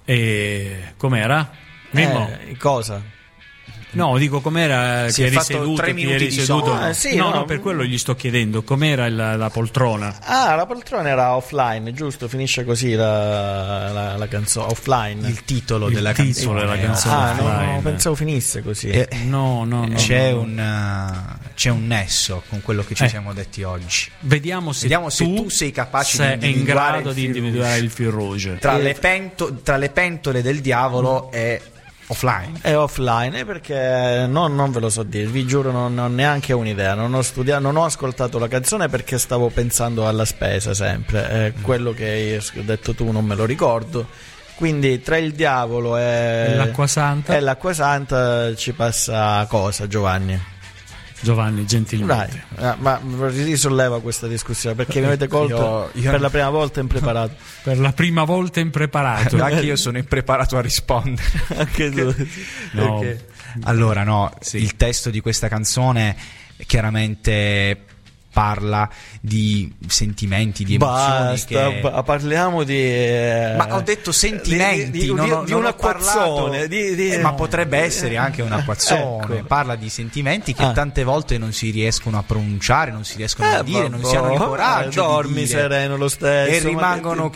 E com'era? Mimmo? Cosa? No, dico com'era Si che è eri fatto seduto, 3 minuti di seduto. sonno. Sì, no, per quello gli sto chiedendo com'era la poltrona. La poltrona era offline, giusto? Finisce così la canzone, offline. Il titolo Il della titolo canzone. della canzone. No, offline. pensavo finisse così. No. C'è no. un nesso con quello che ci siamo detti oggi. Vediamo se tu sei capace sei di in grado il di fil individuare il fil rouge. Tra le pentole del diavolo è offline. È offline perché non ve lo so dire, vi giuro, non ho neanche un'idea. Non ho studiato, non ho ascoltato la canzone perché stavo pensando alla spesa sempre. Quello che hai detto tu non me lo ricordo. Quindi tra il diavolo e l'acqua santa ci passa cosa, Giovanni? Giovanni, gentilmente. Dai, ma risolleva questa discussione perché mi avete colto Io per la prima volta impreparato. Per la prima volta impreparato. Anche io sono impreparato a rispondere. Anche tu. No. Perché? Allora, no, Sì. il testo di questa canzone chiaramente parla di sentimenti, di emozioni. Parliamo di. Ma ho detto sentimenti, di non un ho acquazzone. parlato. Ma potrebbe essere anche un acquazzone. Ecco. Parla di sentimenti che tante volte non si riescono a pronunciare, non si riescono a dire, non si hanno il coraggio dormi di dire. sereno lo stesso. E rimangono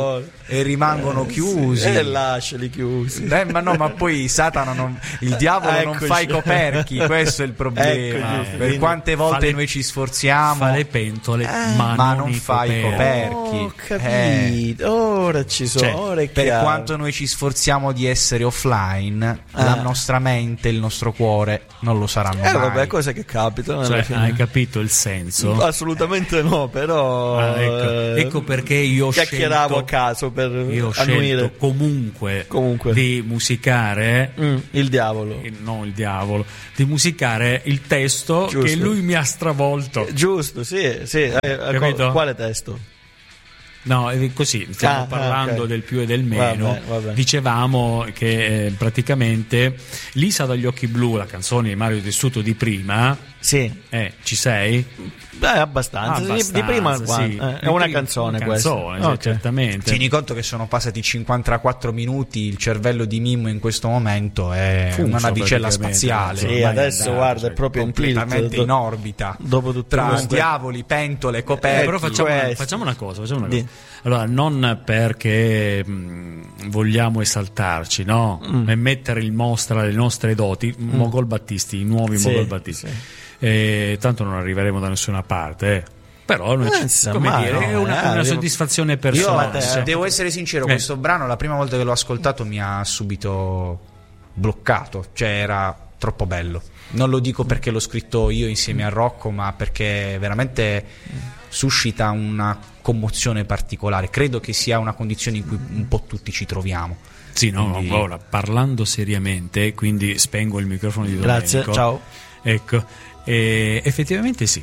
chiusi. E lasciali chiusi. Ma no, ma poi Satana il diavolo non fa i coperchi, questo è il problema. Eccoci. Per quante volte noi ci sforziamo, fa le pentole, ma non fa i coperchi. Ho capito. Ora ci sono. Cioè, ora è Per chiaro. quanto noi ci sforziamo di essere offline, la nostra mente, il nostro cuore non lo saranno mai. Vabbè, cose che capitano. alla Cioè, fine. hai capito il senso? Assolutamente no, però. Ecco perché io ho chiacchieravo scelto, a caso per io ho annuire. scelto comunque Di di musicare il diavolo. no il diavolo, di musicare il testo Giusto. che lui mi ha stravolto. Giusto, sì. Capito? Quale testo? No, è così, stiamo parlando ok. del più e del meno. Vabbè. Dicevamo che praticamente Lisa dagli occhi blu, la canzone di Mario Tessuto di prima, Sì. ci sei? Beh, abbastanza. Di prima sì. è una canzone questa. Ok. Certamente. Tieni conto che sono passati 54 minuti, il cervello di Mimmo in questo momento è Funzo, una navicella praticamente. spaziale. Sì, ormai adesso andato, guarda, cioè, è proprio in completamente tilt. in orbita. Dopo tutto Tra questo. diavoli, pentole, coperchi. Però facciamo una cosa. Allora, non perché vogliamo esaltarci, no? E mettere in mostra le nostre doti, Mogol Battisti, i nuovi Sì, Mogol Battisti. sì. Tanto non arriveremo da nessuna parte, Però noi insomma, come dire, no, è una soddisfazione personale. Io devo essere sincero, questo brano la prima volta che l'ho ascoltato mi ha subito bloccato, cioè era troppo bello. Non lo dico perché l'ho scritto io insieme a Rocco, ma perché veramente suscita una commozione particolare. Credo che sia una condizione in cui un po' tutti ci troviamo. Sì, no, Quindi... ora parlando seriamente, quindi spengo il microfono di Domenico. Grazie, ciao. Ecco, effettivamente sì,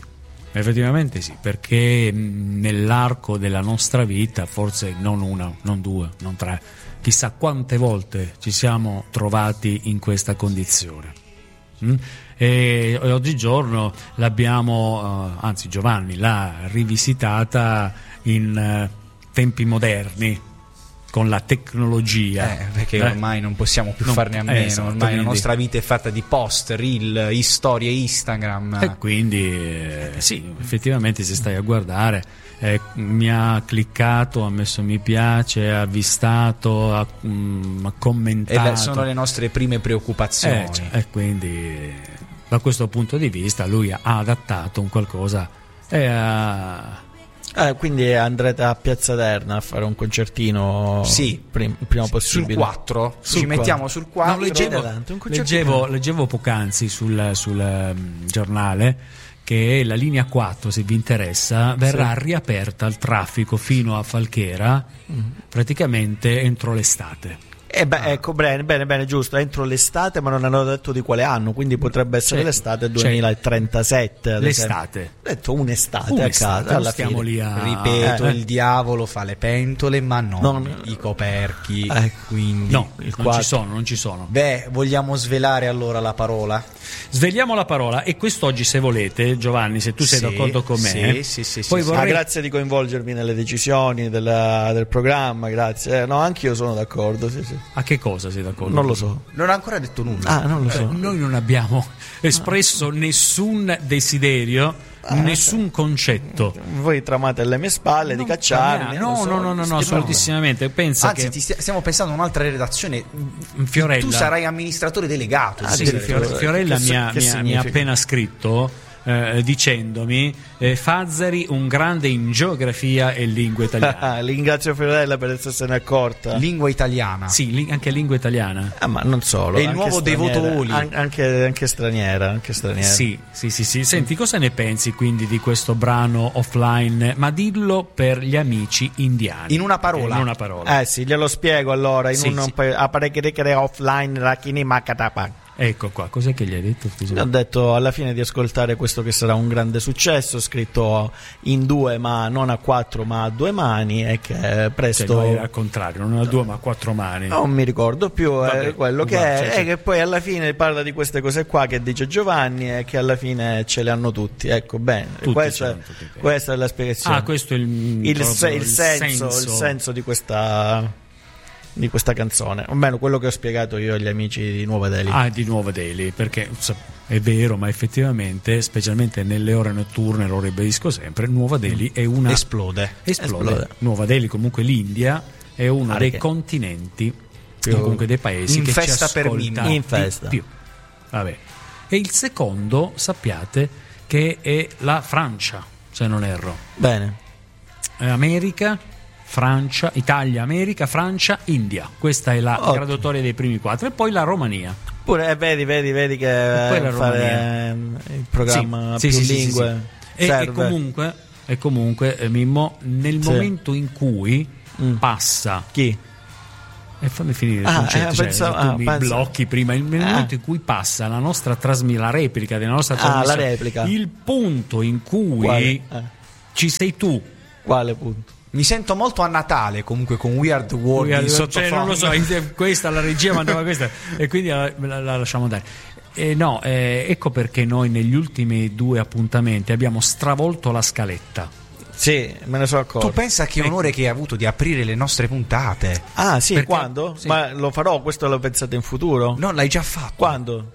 perché nell'arco della nostra vita, forse non una, non due, non tre, chissà quante volte ci siamo trovati in questa condizione. E oggigiorno l'abbiamo, anzi Giovanni l'ha rivisitata in tempi moderni, con la tecnologia, perché ormai non possiamo più farne a meno, esatto, ormai quindi... la nostra vita è fatta di post, reel, storie Instagram, e quindi sì, effettivamente se stai a guardare mi ha cliccato, ha messo mi piace, ha avvistato, ha commentato, e sono le nostre prime preoccupazioni, e quindi da questo punto di vista lui ha adattato un qualcosa e quindi andrete a Piazza Derna a fare un concertino? Sì, il prima possibile. sul 4 ci mettiamo sul 4. No, leggevo poc'anzi sul giornale che la linea 4, se vi interessa, verrà riaperta al traffico fino a Falchera praticamente entro l'estate. Ecco, bene, giusto, entro l'estate, ma non hanno detto di quale anno, quindi potrebbe essere l'estate 2037. L'estate. Ho detto un'estate a casa, alla stiamo fine. lì a... Ripeto, il diavolo fa le pentole, ma non i coperchi. Quindi No, non ci sono. Beh, vogliamo svelare allora la parola? Sveliamo la parola, e quest'oggi, se volete, Giovanni, se tu sei d'accordo con me, poi vorrei... grazie di coinvolgermi nelle decisioni del programma, grazie. No, anche io sono d'accordo, sì. A che cosa sei d'accordo? Non lo so. Non ha ancora detto nulla. Non lo so. Noi non abbiamo espresso nessun desiderio, nessun concetto. Voi tramate alle mie spalle di cacciarmi. No, assolutissimamente. Pensa Anzi, stiamo pensando a un'altra redazione. Fiorella, tu sarai amministratore delegato. Fiorella mi ha appena scritto dicendomi Fazzari un grande in geografia e lingua italiana. Ringrazio Fiorella per essersene accorta. Lingua italiana. Sì, anche lingua italiana. Ma non solo. È il nuovo Devoto Oli. Anche straniera. Sì. Senti, cosa ne pensi quindi di questo brano Offline? Ma dillo per gli amici indiani. In una parola. Sì, glielo spiego allora. Offline Rakini Makatapa. Ecco qua, cos'è che gli hai detto? Scusa. Ho detto alla fine di ascoltare questo che sarà un grande successo, scritto in 2 ma non a 4 ma a 2 mani, e che presto... Cioè, al contrario, non a 2 ma a 4 mani. Non mi ricordo più. Quello che è che poi alla fine parla di queste cose qua che dice Giovanni, e che alla fine ce le hanno tutti. Ecco, bene, questa è la spiegazione. Questo è il senso di questa canzone, o meno quello che ho spiegato io agli amici di Nuova Delhi. Di Nuova Delhi, perché è vero, ma effettivamente, specialmente nelle ore notturne, lo ribadisco sempre, Nuova Delhi è una... Esplode. Nuova Delhi, comunque l'India, è uno dei continenti, comunque dei paesi in che festa ci ascolta per in festa. Più. Vabbè. E il secondo, sappiate, che è la Francia, se non erro. Bene. America, Francia, Italia, America, Francia, India. Questa è la graduatoria dei primi 4. E poi la Romania. Pure vedi che fare il programma più lingue. E comunque Mimmo, nel momento in cui passa... Chi? E fammi finire il concetto, tu mi blocchi prima. Nel momento in cui passa la nostra la replica della nostra trasmissione, la replica. Il punto in cui ci sei tu. Quale punto? Mi sento molto a Natale comunque con Weird World in sottofondo. Non lo so, questa la regia mandava questa e quindi la lasciamo andare. Ecco perché noi negli ultimi 2 appuntamenti abbiamo stravolto la scaletta. Sì, me ne sono accorto. Tu pensa che onore che hai avuto di aprire le nostre puntate? Sì, perché? Quando? Sì. Ma lo farò, questo l'ho pensato in futuro? No, l'hai già fatto. Quando?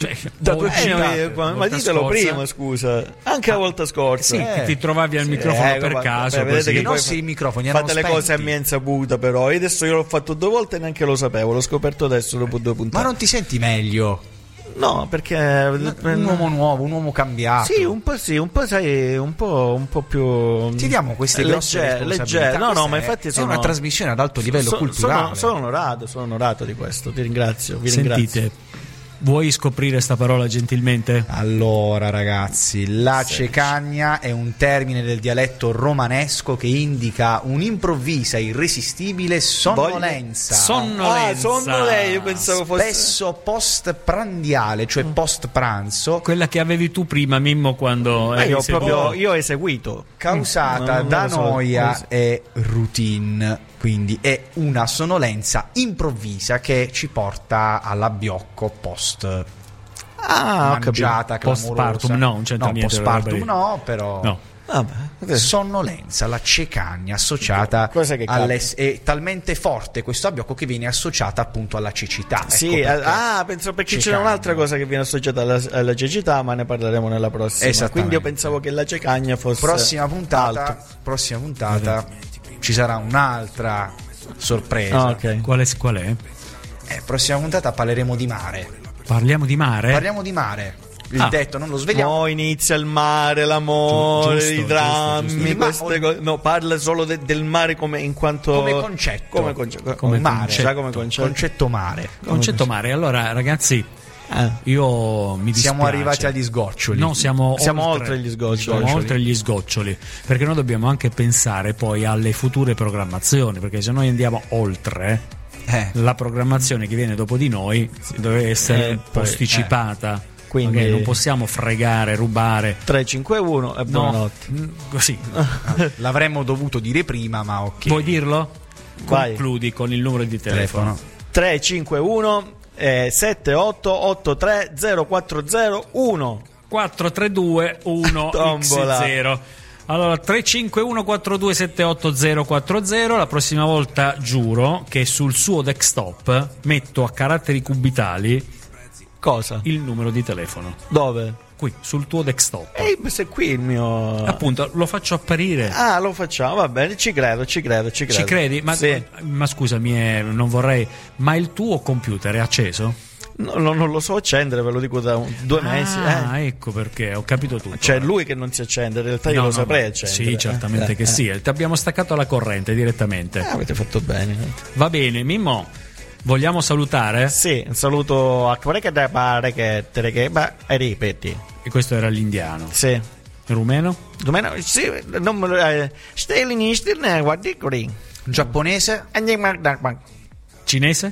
Ma ditelo prima, scusa. Anche la volta scorsa. Sì, che ti trovavi al microfono per caso. Vedete che i nostri microfoni fate erano le cose a mia insaputa, però. E adesso io l'ho fatto 2 volte e neanche lo sapevo. L'ho scoperto adesso dopo 2 puntate. Ma non ti senti meglio? No, perché un uomo nuovo, un uomo cambiato. Sì, un po' sai, un po' più. Ti diamo queste grosse responsabilità. No, ma infatti è una trasmissione ad alto livello culturale. Sono onorato di questo. Ti ringrazio. Sentite. Vuoi scoprire sta parola gentilmente? Allora ragazzi, la cecagna è un termine del dialetto romanesco che indica un'improvvisa, irresistibile sonnolenza. Io pensavo fosse spesso post-prandiale, cioè post pranzo. Quella che avevi tu prima, Mimmo, quando io ho eseguito. Causata da noia e routine. Quindi è una sonnolenza improvvisa che ci porta all'abbiocco post mangiata, clamorosa. Postpartum no, non c'entra niente. Postpartum no, però no. Vabbè. Sonnolenza, la cecagna associata è talmente forte questo abbiocco che viene associata appunto alla cecità. Sì, penso perché c'è un'altra cosa che viene associata alla cecità, ma ne parleremo nella prossima. Quindi io pensavo che la cecagna fosse prossima puntata ci sarà un'altra sorpresa. Okay. Qual è? Prossima puntata parleremo di mare. Parliamo di mare? Parliamo di mare. Il detto non lo svegliamo. Poi inizia il mare, l'amore, i drammi, queste cose. No, parla solo del mare come in quanto concetto. Come mare. Concetto mare. Concetto mare. Allora, ragazzi, io mi dispiace. Siamo arrivati agli sgoccioli. No, siamo oltre gli sgoccioli. Siamo oltre gli sgoccioli, perché noi dobbiamo anche pensare poi alle future programmazioni, perché se noi andiamo oltre la programmazione che viene dopo di noi deve essere posticipata. Quindi non possiamo fregare, rubare. 351 e buonanotte. Così. L'avremmo dovuto dire prima, ma ok. Vuoi dirlo? Vai. Concludi con il numero di telefono. 351 7883 0401 432 1x0. Allora 351 42 78 040. La prossima volta giuro che sul suo desktop metto a caratteri cubitali cosa? Il numero di telefono. Dove? Qui sul tuo desktop. Se qui il mio. Appunto, lo faccio apparire. Ah, lo facciamo, va bene, ci credo. Ci credi? Ma, sì. Ma scusami, non vorrei. Ma il tuo computer è acceso? No, non lo so accendere, ve lo dico da 2 mesi. Ah, ecco perché, ho capito tutto. C'è lui che non si accende, in realtà io lo saprei accendere. Sì, certamente che sì. Ti abbiamo staccato la corrente direttamente. Avete fatto bene. Va bene, Mimmo. Vogliamo salutare? Sì, un saluto a quelli che da pare che te che e ripeti. E questo era l'indiano. Sì. Il rumeno? Rumeno? Sì, non me lo stai all'inizio, guardi qui. Giapponese? Cinese?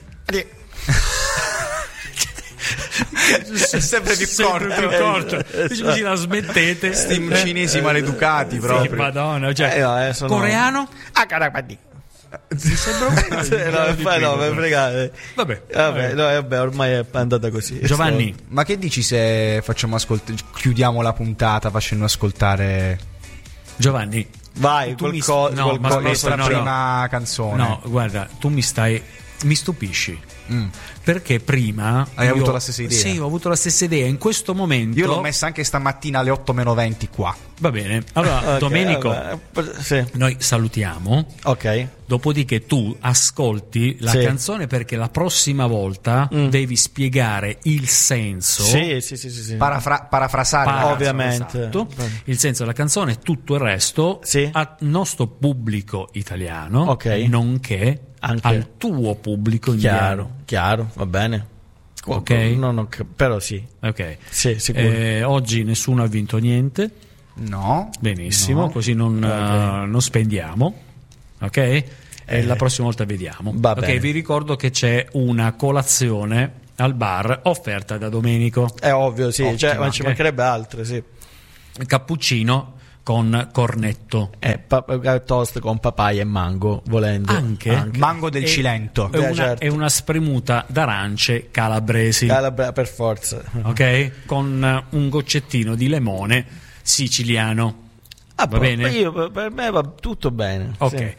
È sempre più corto. Così la smettete. Sti cinesi maleducati proprio. Sì, Madonna, cioè, coreano? Mi sembra fregate. Vabbè, ormai è andata così. Giovanni, ma che dici se facciamo chiudiamo la puntata facendo ascoltare Giovanni? Vai, questa prima canzone. No, guarda, tu mi stupisci. Perché prima hai avuto la stessa idea? Sì, ho avuto la stessa idea. In questo momento io l'ho messa anche stamattina alle 8:20 qua. Va bene. Allora, okay, Domenico, sì. Noi salutiamo. Ok. Dopodiché tu ascolti la canzone perché la prossima volta devi spiegare il senso. Sì. Parafrasare, ovviamente. Esatto. Il senso della canzone e tutto il resto al nostro pubblico italiano, nonché anche al tuo pubblico indiano. Chiaro, va bene. Ok. Però sì. Ok. Sì, sicuro. Oggi nessuno ha vinto niente. No. Benissimo, così non spendiamo. Ok? E la prossima volta vediamo. Va bene. Vi ricordo che c'è una colazione al bar offerta da Domenico. È ovvio, sì. Ma ci mancherebbe altro, sì. Cappuccino con cornetto, toast con papaya e mango, volendo anche. Mango del Cilento e una spremuta d'arance calabresi, per forza, ok, con un goccettino di limone siciliano. Va bene? Per me va tutto bene. Ok,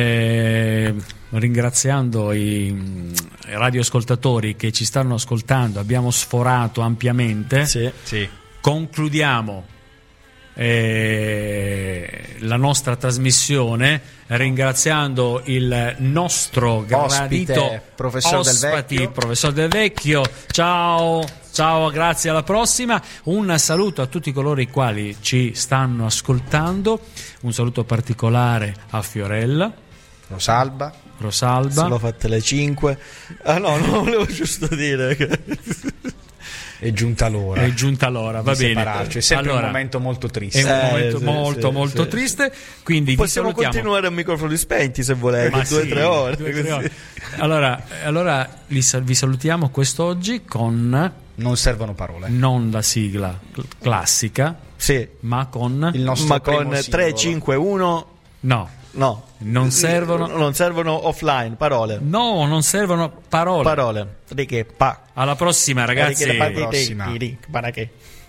ringraziando i radioascoltatori che ci stanno ascoltando, abbiamo sforato ampiamente. Sì. Concludiamo la nostra trasmissione ringraziando il nostro gradito professor Del Vecchio. Ciao, grazie, alla prossima. Un saluto a tutti coloro i quali ci stanno ascoltando, un saluto particolare a Fiorella, Rosalba. Sono fatte le 5. Non volevo giusto dire che è giunta l'ora. Va bene. È sempre un momento molto triste. È un momento molto triste. Quindi possiamo continuare a microfoni spenti se volete, 2-3 ore. Allora vi salutiamo quest'oggi con Non servono parole. Non la sigla classica, ma con il nostro con 351. No. Non servono offline parole. No, non servono parole. Di che? Alla prossima, ragazzi. Alla prossima.